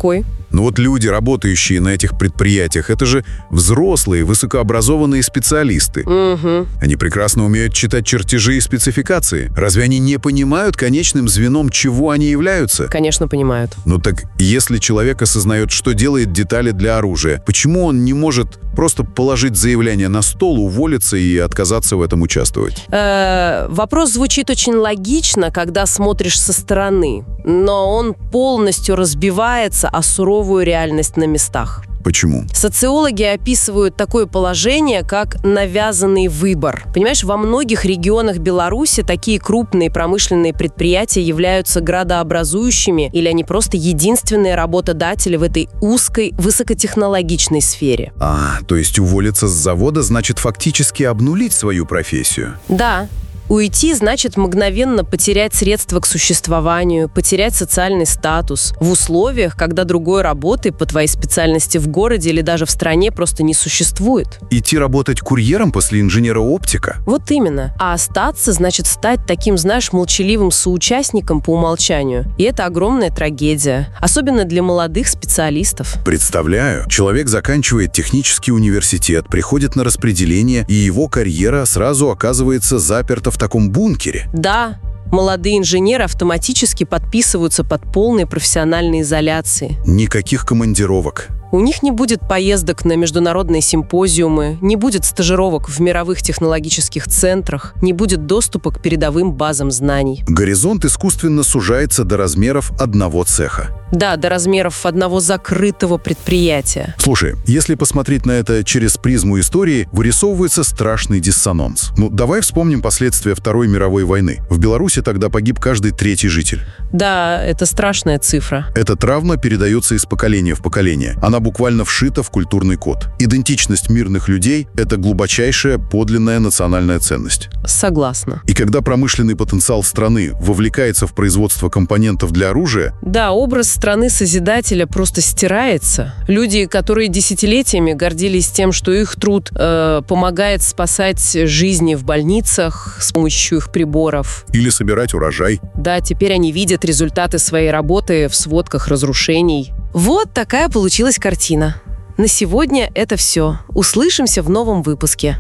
Но вот люди, работающие на этих предприятиях, это же взрослые, высокообразованные специалисты. Угу. Они прекрасно умеют читать чертежи и спецификации. Разве они не понимают конечным звеном, чего они являются? Конечно, понимают. Ну так, если человек осознает, что делает детали для оружия, почему он не может просто положить заявление на стол, уволиться и отказаться в этом участвовать? Э-э, вопрос звучит очень логично, когда смотришь со стороны, но он полностью разбивается о суровую реальность на местах. Почему? Социологи описывают такое положение, как навязанный выбор. Понимаешь, во многих регионах Беларуси такие крупные промышленные предприятия являются градообразующими, или они просто единственные работодатели в этой узкой, высокотехнологичной сфере. А, то есть уволиться с завода значит фактически обнулить свою профессию? Да. Уйти значит мгновенно потерять средства к существованию, потерять социальный статус в условиях, когда другой работы по твоей специальности в городе или даже в стране просто не существует. Идти работать курьером после инженера-оптика? Вот именно. А остаться значит стать таким, знаешь, молчаливым соучастником по умолчанию. И это огромная трагедия. Особенно для молодых специалистов. Представляю. Человек заканчивает технический университет, приходит на распределение, и его карьера сразу оказывается заперта в в таком бункере. Да, молодые инженеры автоматически подписываются под полной профессиональной изоляцией. Никаких командировок. У них не будет поездок на международные симпозиумы, не будет стажировок в мировых технологических центрах, не будет доступа к передовым базам знаний. Горизонт искусственно сужается до размеров одного цеха. Да, до размеров одного закрытого предприятия. Слушай, если посмотреть на это через призму истории, вырисовывается страшный диссонанс. Ну, давай вспомним последствия Второй мировой войны. В Беларуси тогда погиб каждый третий житель. Да, это страшная цифра. Эта травма передается из поколения в поколение. Она буквально вшита в культурный код. Идентичность мирных людей – это глубочайшая подлинная национальная ценность. Согласна. И когда промышленный потенциал страны вовлекается в производство компонентов для оружия… Да, образ страны-созидателя просто стирается. Люди, которые десятилетиями гордились тем, что их труд э, помогает спасать жизни в больницах с помощью их приборов. Или собирать урожай. Да, теперь они видят результаты своей работы в сводках разрушений. Вот такая получилась картина. На сегодня это все. Услышимся в новом выпуске.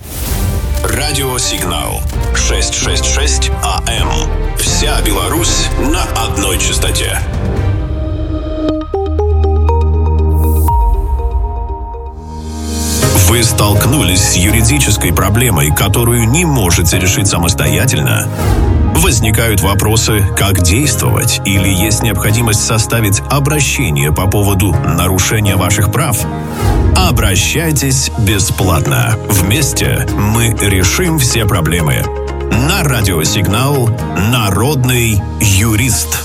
Радиосигнал шестьсот шестьдесят шесть АМ. Вся Беларусь на одной частоте. Вы столкнулись с юридической проблемой, которую не можете решить самостоятельно? Возникают вопросы, как действовать, или есть необходимость составить обращение по поводу нарушения ваших прав? Обращайтесь бесплатно. Вместе мы решим все проблемы. На радиосигнал «Народный юрист».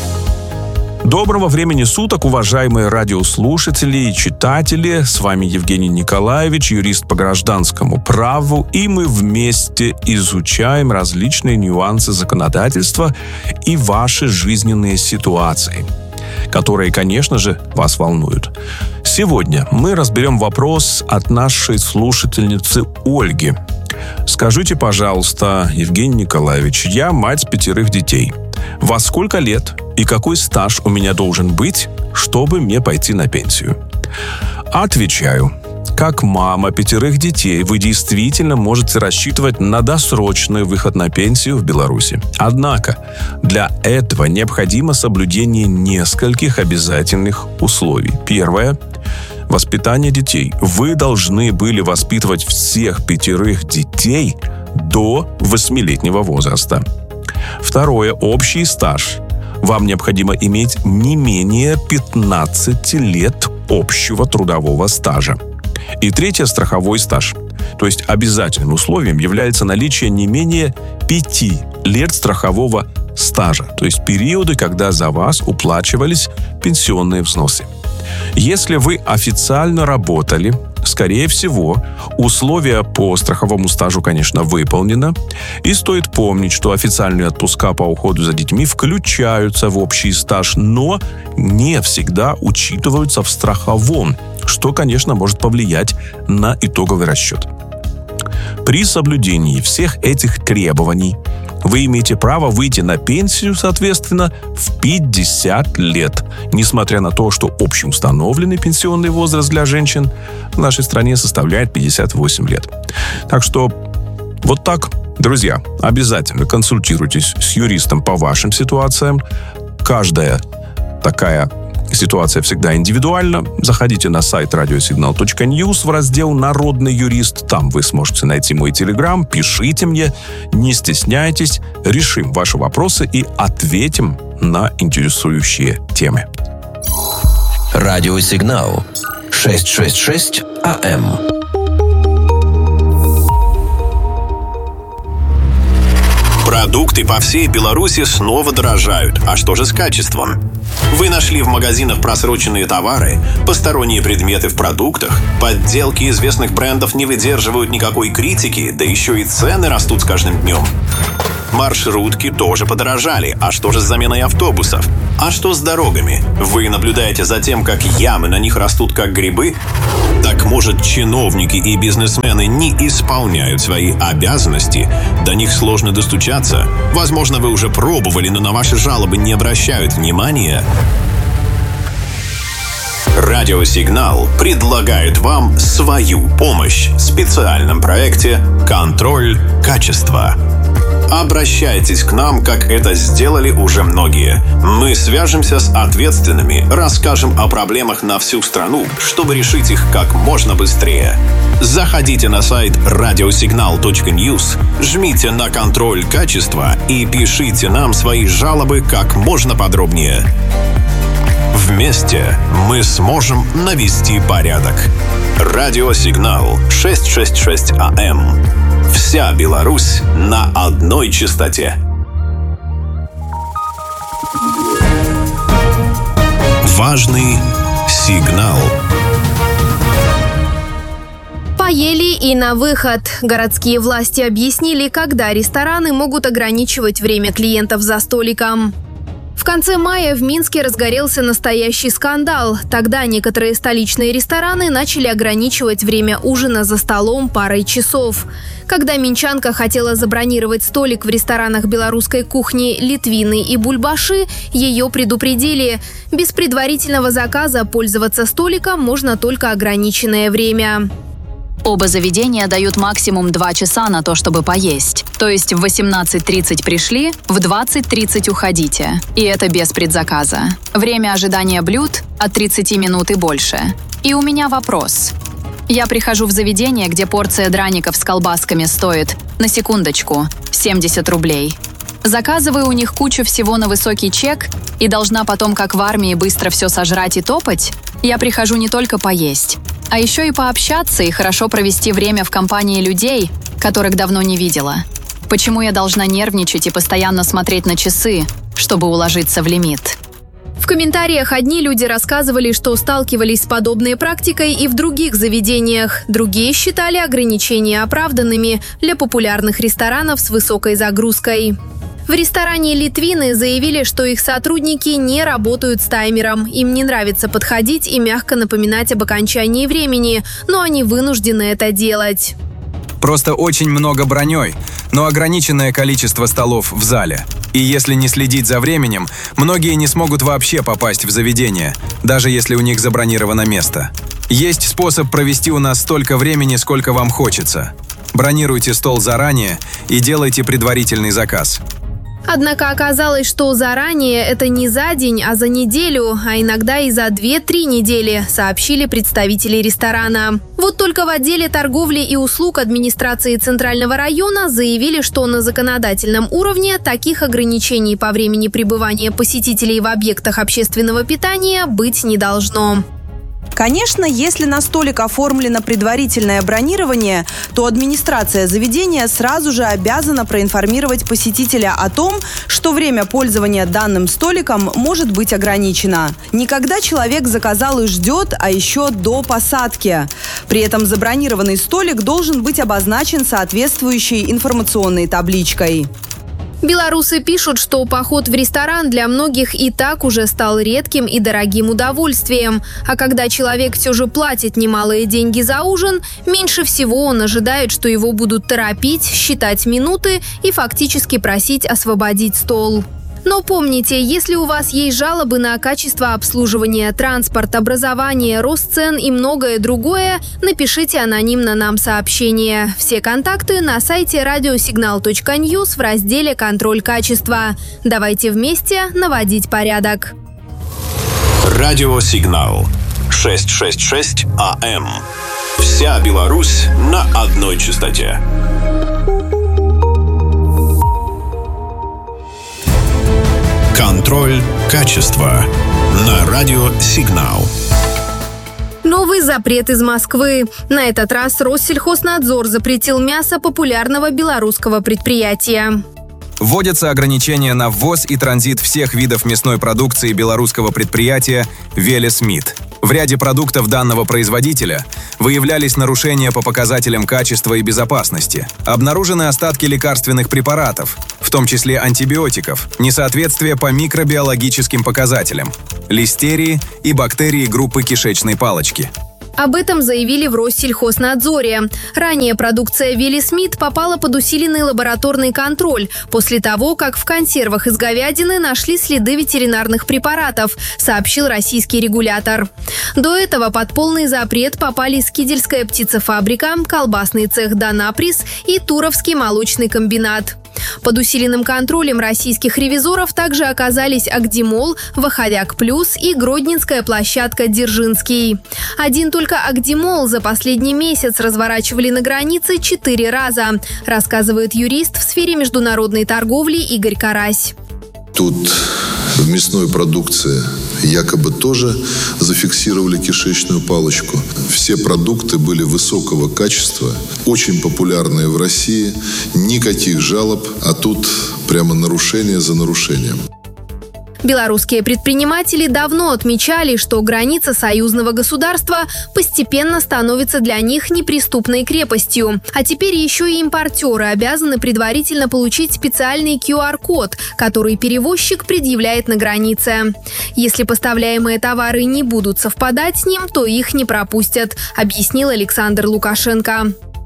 Доброго времени суток, уважаемые радиослушатели и читатели. С вами Евгений Николаевич, юрист по гражданскому праву, и мы вместе изучаем различные нюансы законодательства и ваши жизненные ситуации, которые, конечно же, вас волнуют. Сегодня мы разберем вопрос от нашей слушательницы Ольги. Скажите, пожалуйста, Евгений Николаевич, я мать пятерых детей. Во сколько лет и какой стаж у меня должен быть, чтобы мне пойти на пенсию? Отвечаю. Как мама пятерых детей, вы действительно можете рассчитывать на досрочный выход на пенсию в Беларуси. Однако, для этого необходимо соблюдение нескольких обязательных условий. Первое. Воспитание детей. Вы должны были воспитывать всех пятерых детей до восьмилетнего возраста. Второе. Общий стаж. Вам необходимо иметь не менее пятнадцати лет общего трудового стажа. И третье. Страховой стаж. То есть обязательным условием является наличие не менее пяти лет страхового стажа. То есть периоды, когда за вас уплачивались пенсионные взносы. Если вы официально работали, скорее всего, условия по страховому стажу, конечно, выполнено. И стоит помнить, что официальные отпуска по уходу за детьми включаются в общий стаж, но не всегда учитываются в страховом, что, конечно, может повлиять на итоговый расчет. При соблюдении всех этих требований вы имеете право выйти на пенсию, соответственно, в пятьдесят лет. Несмотря на то, что общеустановленный пенсионный возраст для женщин в нашей стране составляет пятьдесят восемь лет. Так что вот так, друзья, обязательно консультируйтесь с юристом по вашим ситуациям. Каждая такая ситуация всегда индивидуальна. Заходите на сайт радиосигнал точка ньюс в раздел «Народный юрист». Там вы сможете найти мой телеграм. Пишите мне, не стесняйтесь. Решим ваши вопросы и ответим на интересующие темы. Радиосигнал шестьсот шестьдесят шесть АМ. Продукты по всей Беларуси снова дорожают. А что же с качеством? Вы нашли в магазинах просроченные товары, посторонние предметы в продуктах, подделки известных брендов не выдерживают никакой критики, да еще и цены растут с каждым днем. Маршрутки тоже подорожали. А что же с заменой автобусов? А что с дорогами? Вы наблюдаете за тем, как ямы на них растут как грибы? Так может, чиновники и бизнесмены не исполняют свои обязанности? До них сложно достучаться? Возможно, вы уже пробовали, но на ваши жалобы не обращают внимания? Радиосигнал предлагает вам свою помощь в специальном проекте «Контроль качества». Обращайтесь к нам, как это сделали уже многие. Мы свяжемся с ответственными, расскажем о проблемах на всю страну, чтобы решить их как можно быстрее. Заходите на сайт радиосигнал точка ньюс, жмите на «Контроль качества» и пишите нам свои жалобы как можно подробнее. Вместе мы сможем навести порядок. Радиосигнал шестьсот шестьдесят шесть АМ. Вся Беларусь на одной частоте. Важный сигнал. Поели и на выход. Городские власти объяснили, когда рестораны могут ограничивать время клиентов за столиком. В конце мая в Минске разгорелся настоящий скандал. Тогда некоторые столичные рестораны начали ограничивать время ужина за столом парой часов. Когда минчанка хотела забронировать столик в ресторанах белорусской кухни «Литвины» и «Бульбаши», ее предупредили. Без предварительного заказа пользоваться столиком можно только ограниченное время. Оба заведения дают максимум два часа на то, чтобы поесть. То есть в восемнадцать тридцать пришли, в двадцать тридцать уходите. И это без предзаказа. Время ожидания блюд от тридцати минут и больше. И у меня вопрос. Я прихожу в заведение, где порция драников с колбасками стоит, на секундочку, семьдесят рублей. Заказываю у них кучу всего на высокий чек и должна потом, как в армии, быстро все сожрать и топать. Я прихожу не только поесть, а еще и пообщаться и хорошо провести время в компании людей, которых давно не видела. Почему я должна нервничать и постоянно смотреть на часы, чтобы уложиться в лимит? В комментариях одни люди рассказывали, что сталкивались с подобной практикой и в других заведениях. Другие считали ограничения оправданными для популярных ресторанов с высокой загрузкой. В ресторане «Литвины» заявили, что их сотрудники не работают с таймером. Им не нравится подходить и мягко напоминать об окончании времени, но они вынуждены это делать. Просто очень много броней, но ограниченное количество столов в зале. И если не следить за временем, многие не смогут вообще попасть в заведение, даже если у них забронировано место. Есть способ провести у нас столько времени, сколько вам хочется. Бронируйте стол заранее и делайте предварительный заказ. Однако оказалось, что заранее это не за день, а за неделю, а иногда и за две-три недели, сообщили представители ресторана. Вот только в отделе торговли и услуг администрации Центрального района заявили, что на законодательном уровне таких ограничений по времени пребывания посетителей в объектах общественного питания быть не должно. Конечно, если на столик оформлено предварительное бронирование, то администрация заведения сразу же обязана проинформировать посетителя о том, что время пользования данным столиком может быть ограничено. Не когда человек заказал и ждет, а еще до посадки. При этом забронированный столик должен быть обозначен соответствующей информационной табличкой. Белорусы пишут, что поход в ресторан для многих и так уже стал редким и дорогим удовольствием. А когда человек все же платит немалые деньги за ужин, меньше всего он ожидает, что его будут торопить, считать минуты и фактически просить освободить стол. Но помните, если у вас есть жалобы на качество обслуживания, транспорт, образование, рост цен и многое другое, напишите анонимно нам сообщение. Все контакты на сайте радиосигнал точка ньюс в разделе «Контроль качества». Давайте вместе наводить порядок. Радиосигнал шестьсот шестьдесят шесть АМ. Вся Беларусь на одной частоте. Контроль качества на радиосигнал. Новый запрет из Москвы. На этот раз Россельхознадзор запретил мясо популярного белорусского предприятия. Вводятся ограничения на ввоз и транзит всех видов мясной продукции белорусского предприятия «Велес-Мит». В ряде продуктов данного производителя выявлялись нарушения по показателям качества и безопасности. Обнаружены остатки лекарственных препаратов, в том числе антибиотиков, несоответствие по микробиологическим показателям, листерии и бактерии группы кишечной палочки. Об этом заявили в Россельхознадзоре. Ранее продукция «Велес-Мит» попала под усиленный лабораторный контроль после того, как в консервах из говядины нашли следы ветеринарных препаратов, сообщил российский регулятор. До этого под полный запрет попали Скидельская птицефабрика, колбасный цех «Данаприс» и Туровский молочный комбинат. Под усиленным контролем российских ревизоров также оказались Агдимол, Ваховяк Плюс и гродненская площадка Дзержинский. Один только Агдимол за последний месяц разворачивали на границе четыре раза, рассказывает юрист в сфере международной торговли Игорь Карась. Тут в мясной продукции якобы тоже зафиксировали кишечную палочку. Все продукты были высокого качества, очень популярные в России, никаких жалоб, а тут прямо нарушение за нарушением. Белорусские предприниматели давно отмечали, что граница союзного государства постепенно становится для них неприступной крепостью. А теперь еще и импортеры обязаны предварительно получить специальный ку ар код, который перевозчик предъявляет на границе. Если поставляемые товары не будут совпадать с ним, то их не пропустят, объяснил Александр Лукашенко.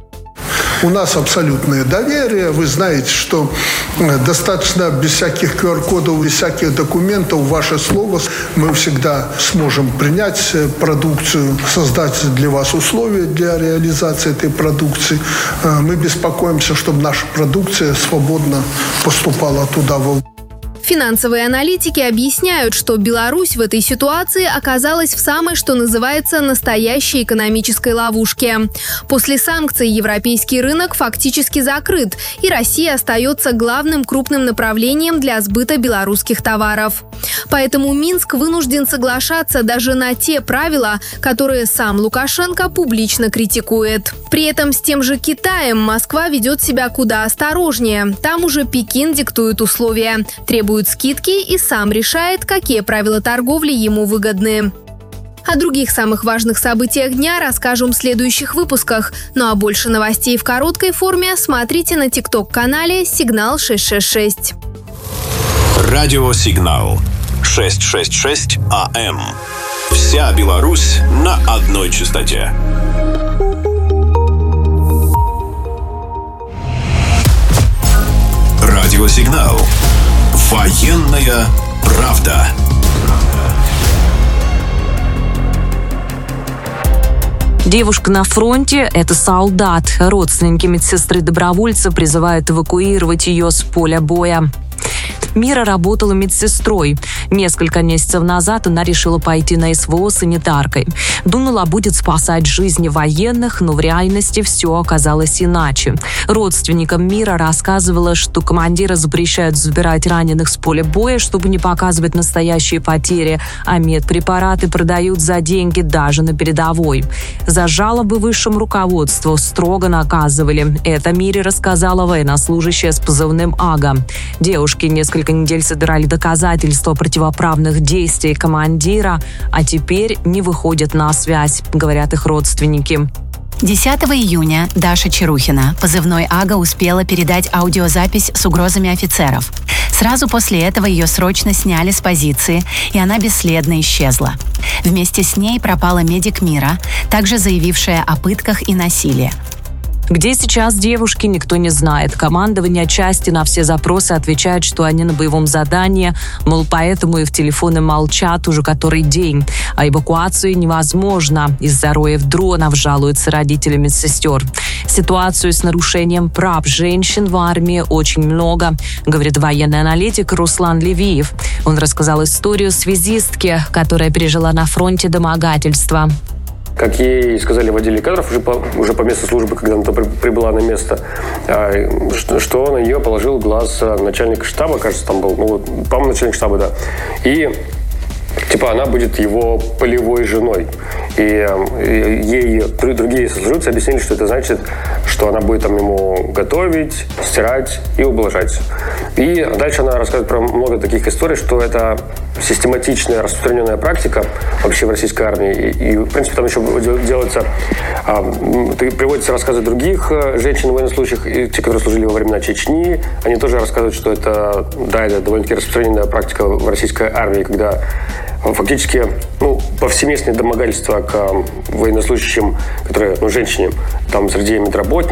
У нас абсолютное доверие. Вы знаете, что достаточно без всяких ку ар кодов, без всяких документов, ваше слово, мы всегда сможем принять продукцию, создать для вас условия для реализации этой продукции. Мы беспокоимся, чтобы наша продукция свободно поступала туда. Финансовые аналитики объясняют, что Беларусь в этой ситуации оказалась в самой, что называется, настоящей экономической ловушке. После санкций европейский рынок фактически закрыт, и Россия остается главным крупным направлением для сбыта белорусских товаров. Поэтому Минск вынужден соглашаться даже на те правила, которые сам Лукашенко публично критикует. При этом с тем же Китаем Москва ведет себя куда осторожнее. Там уже Пекин диктует условия, требует скидки и сам решает, какие правила торговли ему выгодны. О других самых важных событиях дня расскажем в следующих выпусках. Ну а больше новостей в короткой форме смотрите на тикток-канале «Сигнал шестьсот шестьдесят шесть». Радиосигнал шестьсот шестьдесят шесть АМ. Вся Беларусь на одной частоте. Радиосигнал. Военная правда. Девушка на фронте – это солдат. Родственники медсестры-добровольца призывают эвакуировать ее с поля боя. Мира работала медсестрой. Несколько месяцев назад она решила пойти на эс вэ о санитаркой. Думала, будет спасать жизни военных, но в реальности все оказалось иначе. Родственникам Мира рассказывала, что командиры запрещают забирать раненых с поля боя, чтобы не показывать настоящие потери, а медпрепараты продают за деньги даже на передовой. За жалобы высшему руководству строго наказывали. Это Мире рассказала военнослужащая с позывным «Ага». Девушки несколько недель собирали доказательства противоправных действий командира, а теперь не выходят на связь, говорят их родственники. десятого июня Даша Чарухина, позывной Ага, успела передать аудиозапись с угрозами офицеров. Сразу после этого ее срочно сняли с позиции, и она бесследно исчезла. Вместе с ней пропала медик Мира, также заявившая о пытках и насилии. Где сейчас девушки, никто не знает. Командование части на все запросы отвечает, что они на боевом задании, мол, поэтому и в телефоны молчат уже который день. А эвакуацию невозможно. Из-за роев дронов жалуются родители медсестер. Ситуацию с нарушением прав женщин в армии очень много, говорит военный аналитик Руслан Левиев. Он рассказал историю связистки, которая пережила на фронте домогательства. Как ей сказали в отделе кадров уже по, уже по месту службы, когда она прибыла на место, что на нее положил глаз начальник штаба, кажется, там был, ну, по-моему, начальник штаба, да. И типа она будет его полевой женой. И ей другие сослуживцы объяснили, что это значит, что она будет там ему готовить, стирать и ублажать. И дальше она рассказывает про много таких историй, что это систематичная, распространенная практика вообще в российской армии. И, и в принципе, там еще делается, а, приводятся рассказы других женщин военнослужащих, и те, которые служили во времена Чечни, они тоже рассказывают, что это, да, это довольно-таки распространенная практика в российской армии, когда фактически, ну, повсеместные домогательства к военнослужащим, которые, ну, женщине, там, среди медработников,